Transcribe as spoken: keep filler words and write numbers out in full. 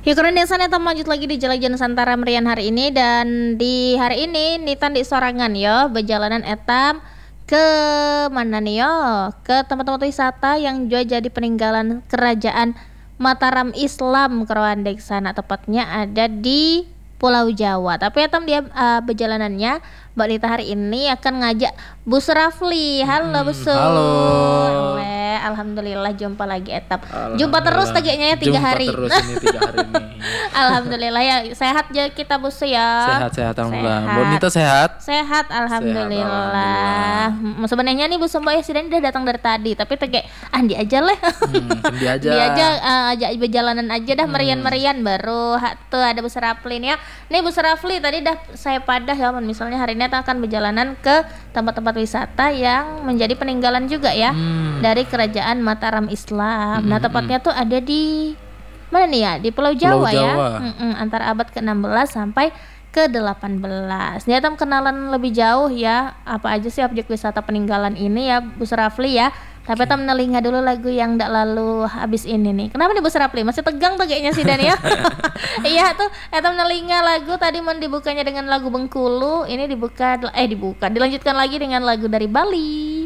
Ya kurang desanya kita lanjut lagi di Jalajan Nusantara Merian hari ini. Dan di hari ini Nitan di sorangan yo berjalanan etam ke mana nih yo, ke tempat-tempat wisata yang juga jadi peninggalan kerajaan Mataram Islam Kerwandek sana, tepatnya ada di Pulau Jawa. Tapi etam dia uh, perjalanannya Mbak Nita hari ini akan ngajak Bu Surafli. Halo Bu Sur. Halo. Weh, alhamdulillah jumpa lagi etam. Jumpa terus kayaknya ya tiga Jumpa hari. terus ini tiga hari ini. Alhamdulillah ya, sehat ya kita Bu Su ya. Sehat-sehat alhamdulillah. Bonita sehat? Sehat alhamdulillah. Sehat, Hmm, sebenarnya nih Bu Su Mbak ya sidang udah datang dari tadi, tapi tegak andi aja lah. Hmm, dia aja. Dia aja uh, ajak berjalanan aja dah, merian-merian baru hak tuh ada Bu Surafli nih ya. Nih Bu Surafli tadi dah saya padah ya, misalnya hari ini kita akan berjalanan ke tempat-tempat wisata yang menjadi peninggalan juga ya Hmm. dari kerajaan Mataram Islam. Hmm, Nah, tepatnya tuh ada di mana nih ya? Di Pulau Jawa, Pulau Jawa. ya. Mm-mm, antara abad ke enam belas sampai ke delapan belas. Dia tam kenalan lebih jauh ya, apa aja sih objek wisata peninggalan ini ya Bu Surafli ya. Tapi tam nelinga dulu lagu yang ndak lalu habis ini nih. Kenapa nih Bu Surafli? Masih tegang tuh kayaknya sih Dan ya. Iya tuh, etam nelinga lagu tadi mau dibukanya dengan lagu Bengkulu, ini dibuka eh dibuka, dilanjutkan lagi dengan lagu dari Bali.